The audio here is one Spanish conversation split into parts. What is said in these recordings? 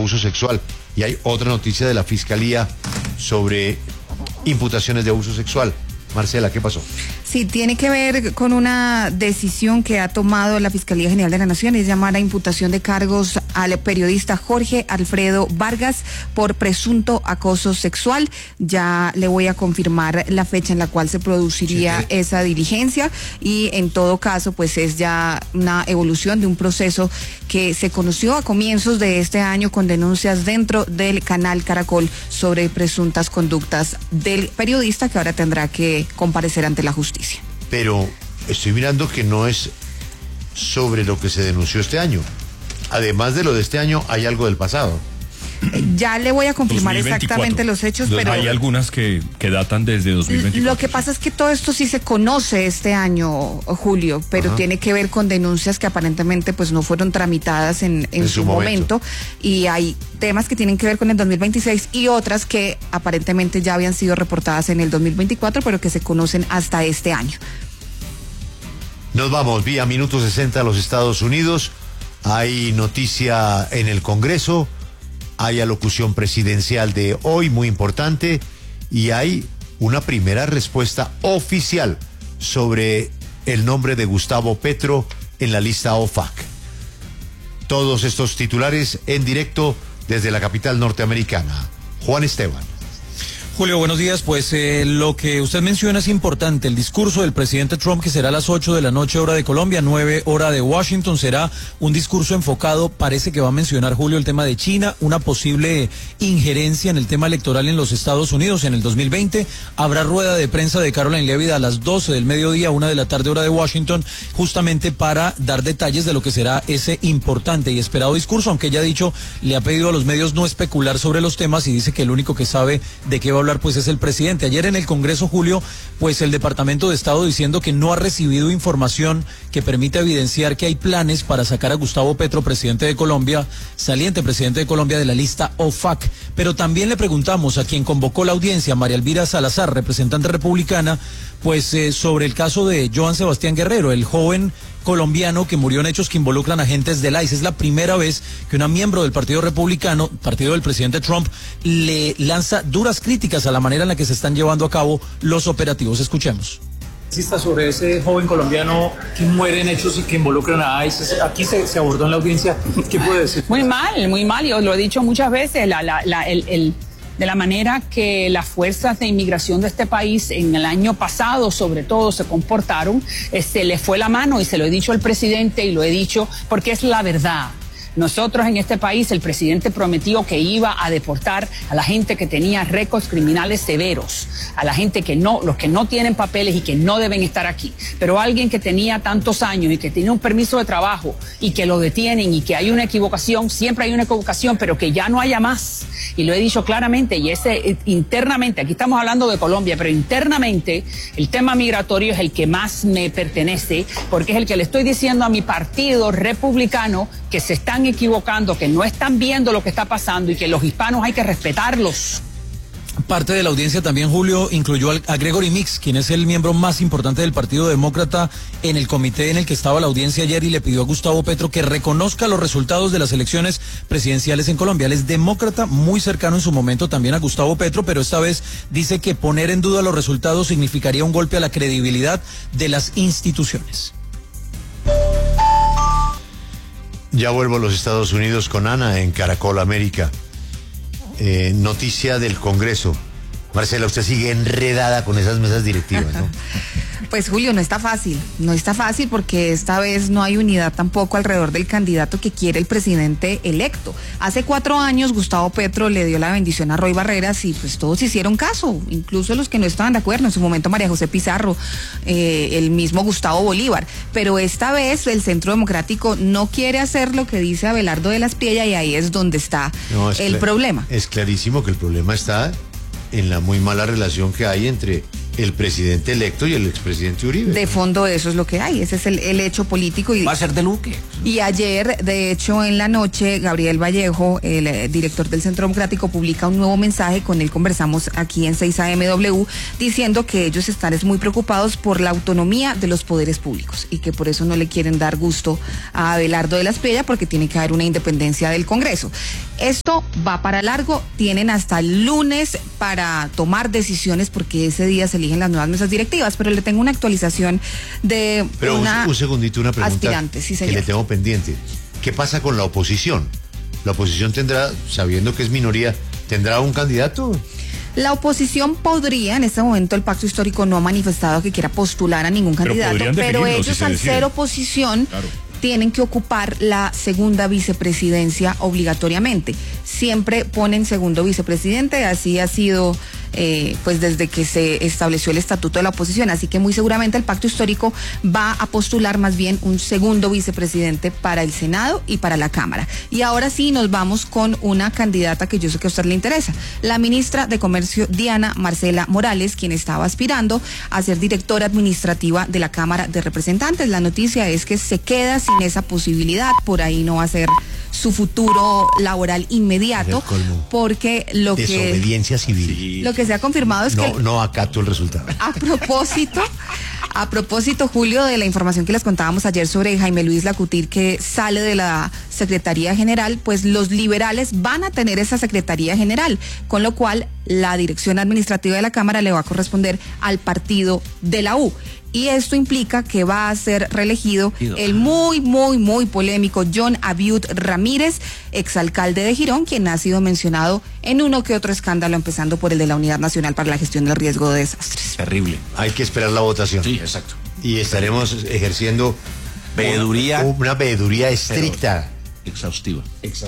abuso sexual. Y hay otra noticia de la Fiscalía sobre imputaciones de abuso sexual. Marcela, ¿qué pasó? Sí, tiene que ver con una decisión que ha tomado la Fiscalía General de la Nación, es llamar a imputación de cargos al periodista Jorge Alfredo Vargas por presunto acoso sexual. Ya le voy a confirmar la fecha en la cual se produciría esa diligencia, y en todo caso pues es ya una evolución de un proceso que se conoció a comienzos de este año con denuncias dentro del canal Caracol sobre presuntas conductas del periodista, que ahora tendrá que comparecer ante la justicia. Pero estoy mirando que no es sobre lo que se denunció este año. Además de lo de este año, hay algo del pasado. Ya le voy a confirmar 2024. Exactamente los hechos, pero hay algunas que datan desde 2024. Lo que pasa es que todo esto sí se conoce este año, Julio, pero tiene que ver con denuncias que aparentemente pues no fueron tramitadas en su momento, y hay temas que tienen que ver con el 2026 y otras que aparentemente ya habían sido reportadas en el 2024, pero que se conocen hasta este año. Nos vamos vía Minuto 60 a los Estados Unidos. Hay noticia en el Congreso, hay alocución presidencial de hoy muy importante, y hay una primera respuesta oficial sobre el nombre de Gustavo Petro en la lista OFAC. Todos estos titulares en directo desde la capital norteamericana. Juan Esteban. Julio, buenos días. Pues lo que usted menciona es importante. El discurso del presidente Trump, que será a las 8 de la noche, hora de Colombia, 9 hora de Washington, será un discurso enfocado, parece que va a mencionar, Julio, el tema de China, una posible injerencia en el tema electoral en los Estados Unidos en el 2020. Habrá rueda de prensa de Caroline Leavitt a las 12 del mediodía, 1 de la tarde, hora de Washington, justamente para dar detalles de lo que será ese importante y esperado discurso, aunque ella ha dicho, le ha pedido a los medios no especular sobre los temas, y dice que el único que sabe de qué va a hablar pues es el presidente. Ayer en el Congreso, Julio, pues el Departamento de Estado diciendo que no ha recibido información que permita evidenciar que hay planes para sacar a Gustavo Petro, presidente de Colombia, saliente presidente de Colombia, de la lista OFAC. Pero también le preguntamos a quien convocó la audiencia, María Elvira Salazar, representante republicana, pues sobre el caso de Joan Sebastián Guerrero, el joven colombiano que murió en hechos que involucran agentes del ICE. Es la primera vez que una miembro del Partido Republicano, partido del presidente Trump, le lanza duras críticas a la manera en la que se están llevando a cabo los operativos. Escuchemos. Sobre ese joven colombiano que muere en hechos y que involucran a ICE, aquí se abordó en la audiencia. ¿Qué puede decir? Muy mal. Yo lo he dicho muchas veces, de la manera que las fuerzas de inmigración de este país en el año pasado, sobre todo, se comportaron, se le fue la mano, y se lo he dicho al presidente y lo he dicho porque es la verdad. Nosotros en este país, el presidente prometió que iba a deportar a la gente que tenía récords criminales severos, a la gente que no, los que no tienen papeles y que no deben estar aquí. Pero alguien que tenía tantos años y que tiene un permiso de trabajo y que lo detienen y que hay una equivocación, siempre hay una equivocación, pero que ya no haya más. Y lo he dicho claramente, y internamente, aquí estamos hablando de Colombia, pero internamente el tema migratorio es el que más me pertenece, porque es el que le estoy diciendo a mi partido republicano que se están equivocando, que no están viendo lo que está pasando y que los hispanos hay que respetarlos. Parte de la audiencia también, Julio, incluyó a Gregory Meeks, quien es el miembro más importante del Partido Demócrata en el comité en el que estaba la audiencia ayer, y le pidió a Gustavo Petro que reconozca los resultados de las elecciones presidenciales en Colombia. Él es demócrata, muy cercano en su momento también a Gustavo Petro, pero esta vez dice que poner en duda los resultados significaría un golpe a la credibilidad de las instituciones. Ya vuelvo a los Estados Unidos con Ana en Caracol América. Noticia del Congreso. Marcela, usted sigue enredada con esas mesas directivas, ¿no? Pues Julio, no está fácil porque esta vez no hay unidad tampoco alrededor del candidato que quiere el presidente electo. Hace 4 años Gustavo Petro le dio la bendición a Roy Barreras y pues todos hicieron caso, incluso los que no estaban de acuerdo, en su momento María José Pizarro, el mismo Gustavo Bolívar. Pero esta vez el Centro Democrático no quiere hacer lo que dice Abelardo de la Espriella, y ahí es donde está el problema. Es clarísimo que el problema está en la muy mala relación que hay entre el presidente electo y el expresidente Uribe. De fondo eso es lo que hay, ese es el hecho político. Va a ser de Luque. Y ayer, de hecho, en la noche, Gabriel Vallejo, el director del Centro Democrático, publica un nuevo mensaje, con él conversamos aquí en 6AMW, diciendo que ellos están muy preocupados por la autonomía de los poderes públicos y que por eso no le quieren dar gusto a Abelardo de la Espriella, porque tiene que haber una independencia del Congreso. Esto va para largo, tienen hasta el lunes para tomar decisiones, porque ese día se eligen las nuevas mesas directivas, pero le tengo una actualización de pero una un segundito, una pregunta aspirante, sí, señor. que le tengo pendiente. ¿Qué pasa con la oposición? ¿La oposición tendrá, sabiendo que es minoría, tendrá un candidato? La oposición podría, en este momento el pacto histórico no ha manifestado que quiera postular a ningún candidato, pero ellos al ser oposición, claro, tienen que ocupar la segunda vicepresidencia obligatoriamente. Siempre ponen segundo vicepresidente, así ha sido pues desde que se estableció el estatuto de la oposición, así que muy seguramente el pacto histórico va a postular más bien un segundo vicepresidente para el Senado y para la Cámara. Y ahora sí nos vamos con una candidata que yo sé que a usted le interesa, la ministra de Comercio Diana Marcela Morales, quien estaba aspirando a ser directora administrativa de la Cámara de Representantes. La noticia es que se queda sin esa posibilidad, por ahí no va a ser su futuro laboral inmediato, porque desobediencia civil. Lo que se ha confirmado es que no acato el resultado. A propósito, Julio, de la información que les contábamos ayer sobre Jaime Luis Lacutir, que sale de la Secretaría General, pues los liberales van a tener esa Secretaría General, con lo cual la dirección administrativa de la Cámara le va a corresponder al partido de la U. Y esto implica que va a ser reelegido el muy polémico John Abiud Ramírez, exalcalde de Girón, quien ha sido mencionado en uno que otro escándalo, empezando por el de la Unidad Nacional para la Gestión del Riesgo de Desastres. Terrible. Hay que esperar la votación. Sí, exacto. Y estaremos ejerciendo una veeduría estricta. Exhaustiva.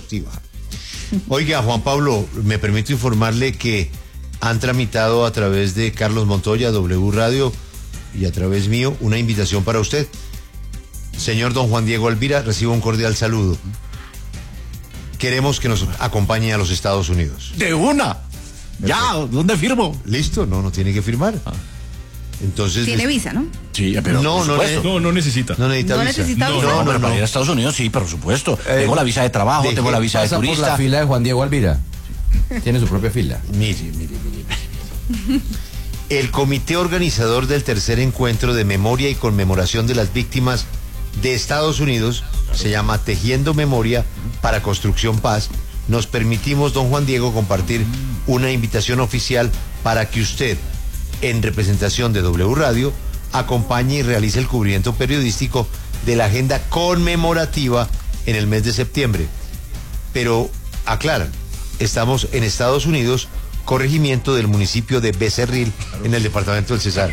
Oiga, Juan Pablo, me permito informarle que han tramitado a través de Carlos Montoya, W Radio, y a través mío, una invitación para usted. Señor don Juan Diego Alvira, reciba un cordial saludo. Queremos que nos acompañe a los Estados Unidos. ¡De una! Ya, ¿dónde firmo? Listo, no tiene que firmar. Entonces tiene visa, ¿no? Sí, pero no necesita. No necesita visa. No, pero para ir a Estados Unidos sí, por supuesto. Tengo la visa de trabajo, tengo la visa de turista. Por la fila de Juan Diego Alvira. Tiene su propia fila. Mire. El comité organizador del tercer encuentro de memoria y conmemoración de las víctimas de Estados Unidos, se llama Tejiendo Memoria para Construcción Paz. Nos permitimos, don Juan Diego, compartir una invitación oficial para que usted, en representación de W Radio, acompañe y realice el cubrimiento periodístico de la agenda conmemorativa en el mes de septiembre. Pero, aclaran, estamos en Estados Unidos, corregimiento del municipio de Becerril, en el departamento del Cesar.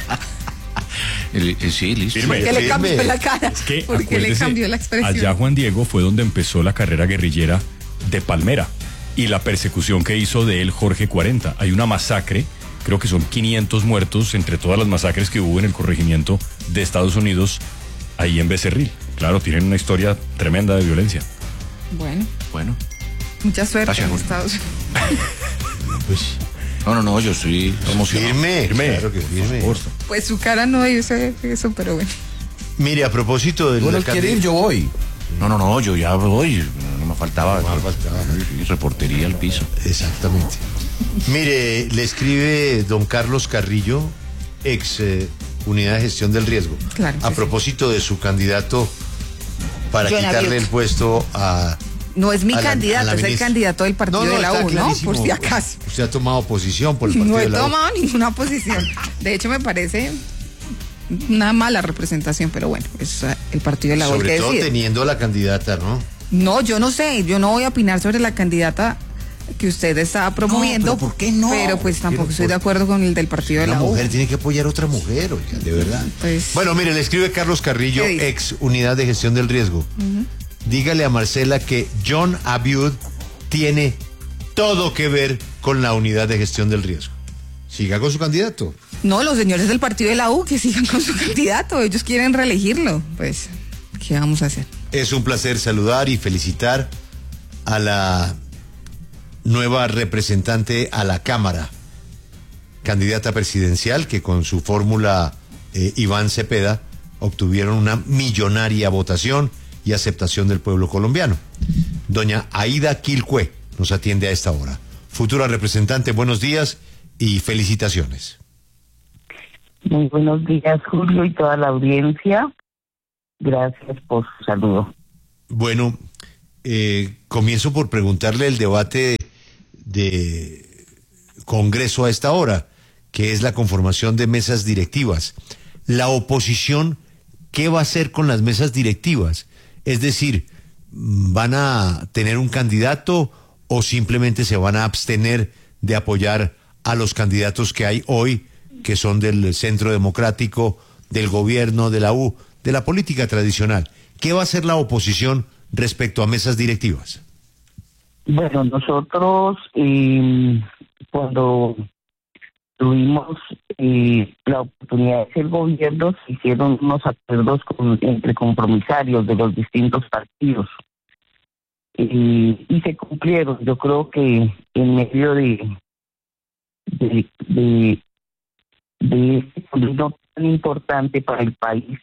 Sí, listo. ¿Por qué le cambió la cara? Es que, ¿Por qué le cambió la expresión? Allá Juan Diego fue donde empezó la carrera guerrillera de Palmera y la persecución que hizo de él Jorge 40. Hay una masacre, creo que son 500 muertos entre todas las masacres que hubo en el corregimiento de Estados Unidos, ahí en Becerril. Claro, tienen una historia tremenda de violencia. Bueno. Mucha suerte. Gracias, en Estados Unidos. Pues, no, yo estoy emocionado. firme. Claro que firme. Pues su cara no dice eso, pero bueno. Mire, a propósito del... Bueno, quiere ir, yo voy. No, yo ya voy. No me faltaba. Sí, reportería al piso. Exactamente. Mire, le escribe don Carlos Carrillo, ex Unidad de Gestión del Riesgo, claro, a propósito de su candidato para John quitarle Abiud. el puesto a... No es mi a candidato, es el ministra. candidato del partido de la está U, ¿no? clarísimo. Por si acaso. Usted ha tomado posición por el partido No he de la U. tomado ninguna posición. De hecho, me parece una mala representación, pero bueno, es el partido de la U el Sobre que todo decide. teniendo la candidata, ¿no? No, yo no sé, yo no voy a opinar sobre la candidata que usted está promoviendo. pero ¿por qué no? Pero pues tampoco estoy de acuerdo con el del partido de Una la U. mujer tiene que apoyar a otra mujer, oiga, de verdad. Pues- Bueno, mire, le escribe Carlos Carrillo, ¿Qué dice? ex Unidad de Gestión del Riesgo. Dígale a Marcela que John Abiud tiene todo que ver con la Unidad de Gestión del Riesgo. Siga con su candidato. No, los señores del partido de la U que sigan con su candidato, ellos quieren reelegirlo. Pues, ¿qué vamos a hacer? Es un placer saludar y felicitar a la nueva representante a la Cámara, candidata presidencial, que con su fórmula Iván Cepeda obtuvieron una millonaria votación y aceptación del pueblo colombiano. Doña Aida Quilcue nos atiende a esta hora. Futura representante, buenos días y felicitaciones. Muy buenos días, Julio, y toda la audiencia. Gracias por su saludo. Bueno, comienzo por preguntarle el debate de Congreso a esta hora, que es la conformación de mesas directivas. La oposición, ¿qué va a hacer con las mesas directivas? Es decir, ¿van a tener un candidato o simplemente se van a abstener de apoyar a los candidatos que hay hoy, que son del Centro Democrático, del gobierno, de la U, de la política tradicional? ¿Qué va a hacer la oposición respecto a mesas directivas? Bueno, nosotros cuando tuvimos la oportunidad de ser gobierno, se hicieron unos acuerdos entre compromisarios de los distintos partidos y se cumplieron. Yo creo que en medio de este camino tan importante para el país,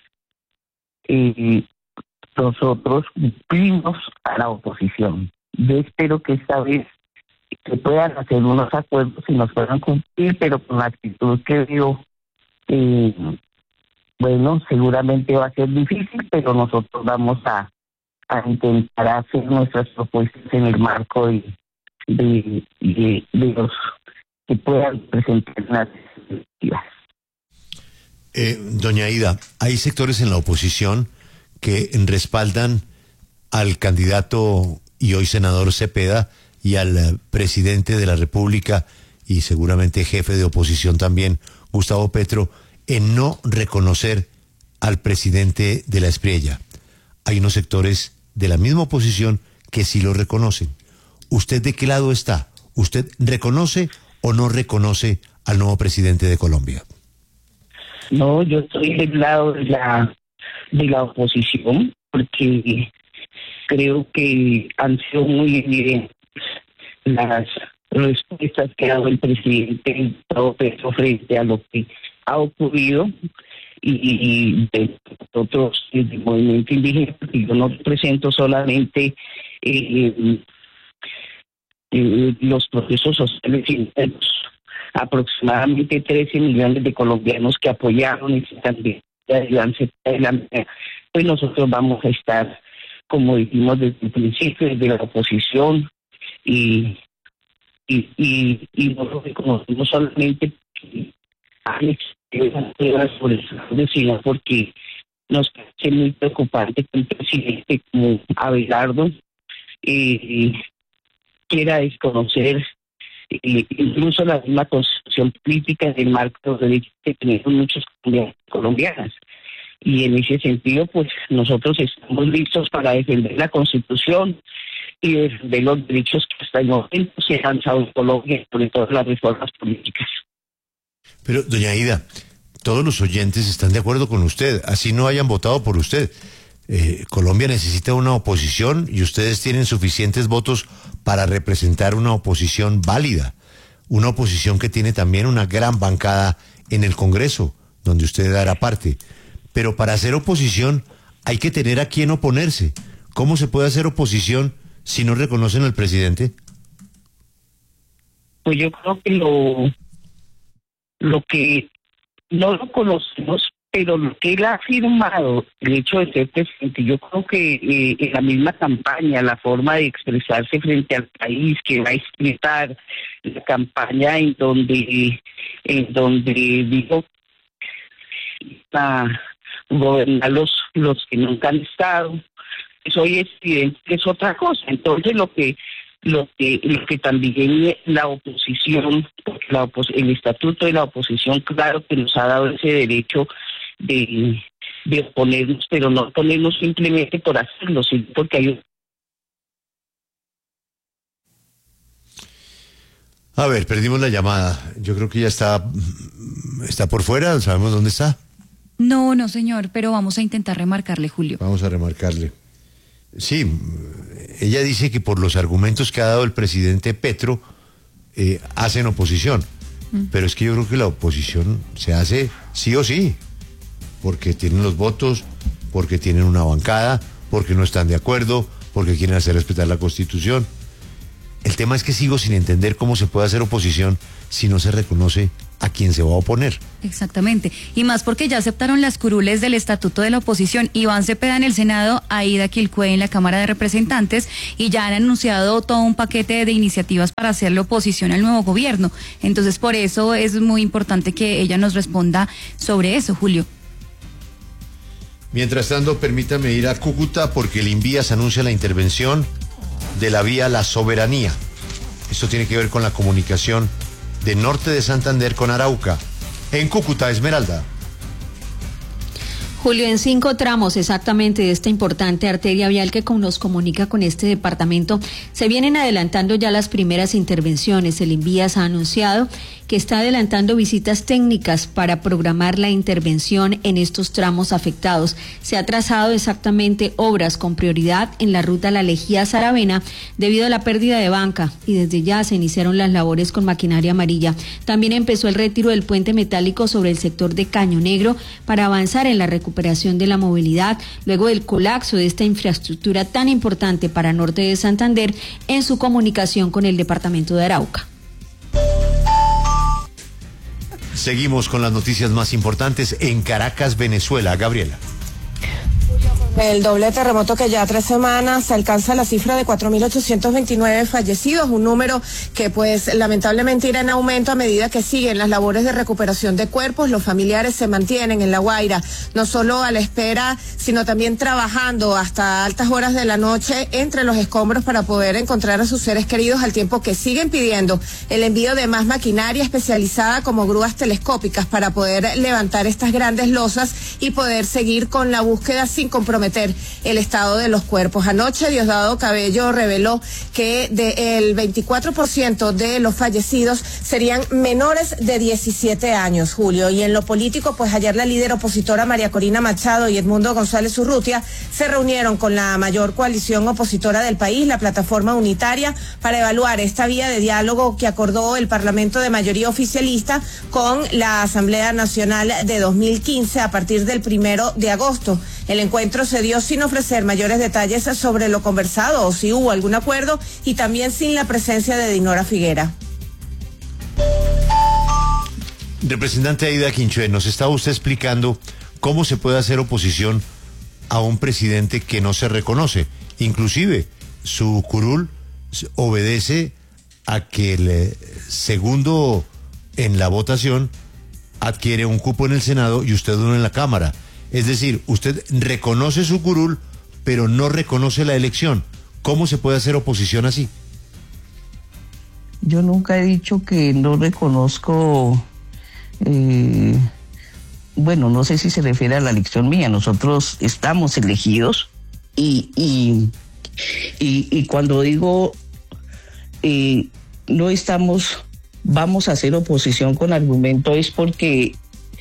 nosotros cumplimos a la oposición. Yo espero que esta vez se puedan hacer unos acuerdos y nos puedan cumplir, pero con la actitud que veo, bueno, seguramente va a ser difícil, pero nosotros vamos a intentar hacer nuestras propuestas en el marco de los que puedan presentar las directivas. Doña Aida, hay sectores en la oposición que respaldan al candidato y hoy senador Cepeda y al presidente de la República y seguramente jefe de oposición también, Gustavo Petro, en no reconocer al presidente de la Espriella. Hay unos sectores de la misma oposición que sí lo reconocen. ¿Usted de qué lado está? ¿Usted reconoce o no reconoce al nuevo presidente de Colombia? No, yo estoy del lado de la oposición, porque creo que han sido muy evidentes las respuestas que ha dado el presidente Petro frente a lo que ha ocurrido, y de nosotros desde el movimiento indígena, porque yo no represento solamente los procesos sociales internos, aproximadamente 13 millones de colombianos que apoyaron y también pues nosotros vamos a estar, como dijimos desde el principio, desde la oposición, y no lo reconocemos solamente porque hay pruebas por el fraude, sino porque nos parece muy preocupante que un presidente como Abelardo quiera desconocer incluso la misma constitución política del marco de derechos que tenemos muchos colombianas. Y en ese sentido, pues nosotros estamos listos para defender la Constitución y defender los derechos que hasta el momento se han lanzado en Colombia, sobre todo las reformas políticas. Pero, doña Aida, todos los oyentes están de acuerdo con usted, así no hayan votado por usted. Colombia necesita una oposición y ustedes tienen suficientes votos para representar una oposición válida, una oposición que tiene también una gran bancada en el Congreso, donde usted dará parte. Pero para hacer oposición hay que tener a quién oponerse. ¿Cómo se puede hacer oposición si no reconocen al presidente? Pues yo creo que lo que no lo conocemos, pero lo que él ha afirmado, el hecho de ser presidente, yo creo que en la misma campaña, la forma de expresarse frente al país, que va a expresar la campaña en donde dijo a gobernar los que nunca han estado, eso hoy es evidente que es otra cosa. Entonces lo que también la oposición, porque el estatuto de la oposición, claro que nos ha dado ese derecho de oponernos, pero no oponernos simplemente por hacerlo, sino porque hay A ver, perdimos la llamada. Yo creo que ya está por fuera. ¿Sabemos dónde está? No, señor, pero vamos a intentar remarcarle, Julio. Vamos a remarcarle. Sí, ella dice que por los argumentos que ha dado el presidente Petro, hacen oposición. Pero es que yo creo que la oposición se hace sí o sí, porque tienen los votos, porque tienen una bancada, porque no están de acuerdo, porque quieren hacer respetar la Constitución. El tema es que sigo sin entender cómo se puede hacer oposición si no se reconoce a quien se va a oponer. Exactamente. Y más porque ya aceptaron las curules del Estatuto de la Oposición. Iván Cepeda en el Senado, Aida Quilcue en la Cámara de Representantes, y ya han anunciado todo un paquete de iniciativas para hacerle oposición al nuevo gobierno. Entonces, por eso es muy importante que ella nos responda sobre eso, Julio. Mientras tanto, permítame ir a Cúcuta porque el Invías anuncia la intervención de la vía La Soberanía. Esto tiene que ver con la comunicación de norte de Santander con Arauca. En Cúcuta, Esmeralda. Julio, en 5 tramos exactamente de esta importante arteria vial que nos comunica con este departamento, se vienen adelantando ya las primeras intervenciones. El Invías ha anunciado que está adelantando visitas técnicas para programar la intervención en estos tramos afectados. Se ha trazado exactamente obras con prioridad en la ruta La Lejía-Saravena debido a la pérdida de banca, y desde ya se iniciaron las labores con maquinaria amarilla. También empezó el retiro del puente metálico sobre el sector de Caño Negro para avanzar en la recuperación de la movilidad luego del colapso de esta infraestructura tan importante para norte de Santander en su comunicación con el departamento de Arauca. Seguimos con las noticias más importantes en Caracas, Venezuela. Gabriela. El doble terremoto que ya 3 semanas alcanza la cifra de 4.829 fallecidos, un número que pues lamentablemente irá en aumento a medida que siguen las labores de recuperación de cuerpos. Los familiares se mantienen en La Guaira, no solo a la espera, sino también trabajando hasta altas horas de la noche entre los escombros para poder encontrar a sus seres queridos, al tiempo que siguen pidiendo el envío de más maquinaria especializada como grúas telescópicas para poder levantar estas grandes losas y poder seguir con la búsqueda sin comprometer el estado de los cuerpos. Anoche Diosdado Cabello reveló que el 24% de los fallecidos serían menores de 17 años, Julio. Y en lo político, pues ayer la líder opositora María Corina Machado y Edmundo González Urrutia se reunieron con la mayor coalición opositora del país, la Plataforma Unitaria, para evaluar esta vía de diálogo que acordó el Parlamento de mayoría oficialista con la Asamblea Nacional de 2015 a partir del 1 de agosto. El encuentro se dio sin ofrecer mayores detalles sobre lo conversado o si hubo algún acuerdo, y también sin la presencia de Dinora Figuera. Representante Aida Quinchue, nos estaba usted explicando cómo se puede hacer oposición a un presidente que no se reconoce. Inclusive, su curul obedece a que el segundo en la votación adquiere un cupo en el Senado y usted uno en la Cámara. Es decir, usted reconoce su curul, pero no reconoce la elección. ¿Cómo se puede hacer oposición así? Yo nunca he dicho que no reconozco, bueno, no sé si se refiere a la elección mía. Nosotros estamos elegidos y cuando digo no estamos, vamos a hacer oposición con argumento, es porque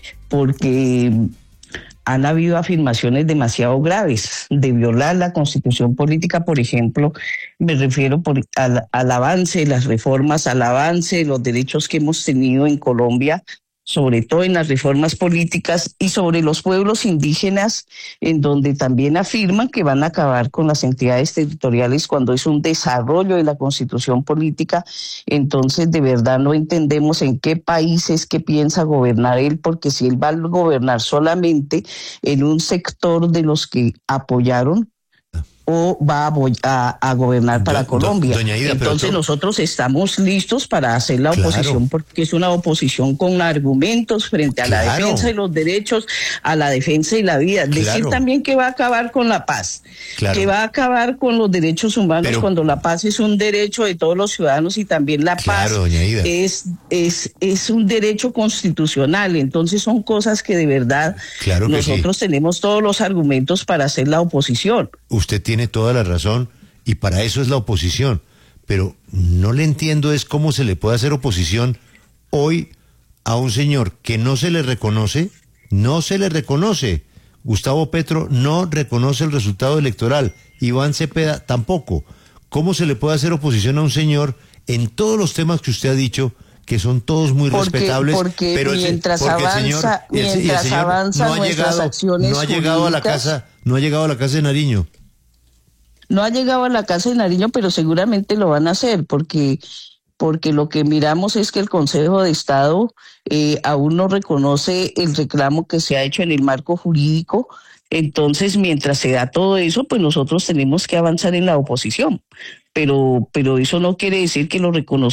han habido afirmaciones demasiado graves de violar la Constitución política. Por ejemplo, me refiero al avance de las reformas, al avance de los derechos que hemos tenido en Colombia, sobre todo en las reformas políticas, y sobre los pueblos indígenas, en donde también afirman que van a acabar con las entidades territoriales cuando es un desarrollo de la Constitución política. Entonces, de verdad no entendemos en qué país es que piensa gobernar él, porque si él va a gobernar solamente en un sector de los que apoyaron, o va a gobernar para Colombia. Doña Aida, entonces nosotros estamos listos para hacer la oposición, porque es una oposición con argumentos frente a la defensa de los derechos, a la defensa de la vida. Decir también que va a acabar con la paz, que va a acabar con los derechos humanos, cuando la paz es un derecho de todos los ciudadanos, y también la paz es un derecho constitucional. Entonces son cosas que de verdad nosotros tenemos todos los argumentos para hacer la oposición. Usted tiene toda la razón, y para eso es la oposición, pero no le entiendo es cómo se le puede hacer oposición hoy a un señor que no se le reconoce. Gustavo Petro no reconoce el resultado electoral, Iván Cepeda tampoco. ¿Cómo se le puede hacer oposición a un señor en todos los temas que usted ha dicho que son todos muy respetables, porque pero mientras porque avanzan nuestras acciones no ha llegado a la casa, no ha llegado a la casa de Nariño. No ha llegado a la casa de Nariño, pero seguramente lo van a hacer, porque lo que miramos es que el Consejo de Estado aún no reconoce el reclamo que se ha hecho en el marco jurídico. Entonces, mientras se da todo eso, pues nosotros tenemos que avanzar en la oposición. Pero eso no quiere decir que lo reconozcamos